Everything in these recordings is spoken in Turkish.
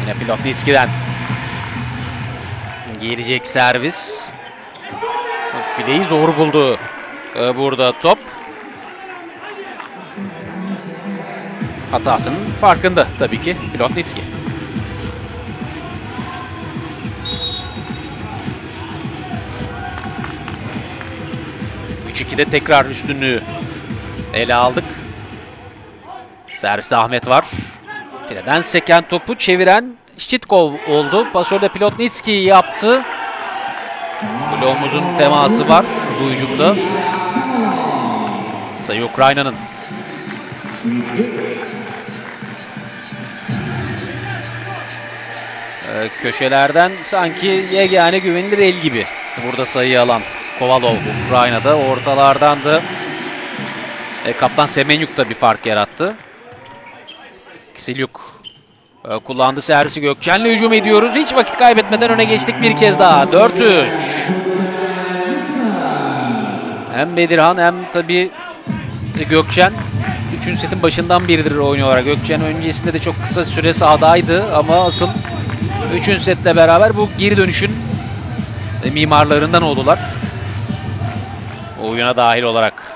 Yine Plotnitski'den. Gelecek servis. Fileyi zor buldu. Burada top. Hatasının farkında tabii ki Plotnitski. ...3-2'de tekrar üstünlüğü ele aldık. Serviste Ahmet var. Fileden seken topu çeviren Şitkov oldu. Pasörde Plotnitski yaptı. Bloğumuzun teması var bu hücumda. Sayı Ukrayna'nın. Köşelerden sanki yegane güvenilir el gibi. Burada sayı alan Kovalov Ukrayna'da. Ortalardan da kaptan Semenyuk da bir fark yarattı. Kisilyuk kullandı servisi. Gökçen'le hücum ediyoruz. Hiç vakit kaybetmeden öne geçtik bir kez daha. 4-3. Hem Bedirhan hem tabii Gökçen 3. setin başından beridir oynuyorlar. Gökçen öncesinde de çok kısa süre sahadaydı ama asıl 3. setle beraber bu geri dönüşün mimarlarından oldular. Oyuna dahil olarak.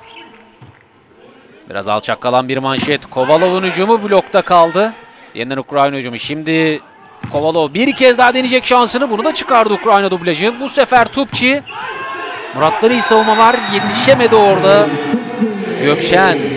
Biraz alçak kalan bir manşet. Kovalov'un hücumu blokta kaldı. Yeniden Ukrayna hücumu. Şimdi Kovalov bir kez daha deneyecek şansını. Bunu da çıkardı Ukrayna dublajı. Bu sefer Tupçi. Murat'tan iyi savunmalar yetişemedi orada. Gökçen.